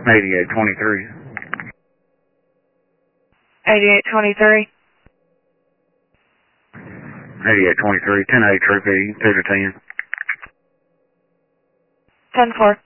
8823. 8823. 8823, 10-8, Troop E, 2 to 10. 10-4.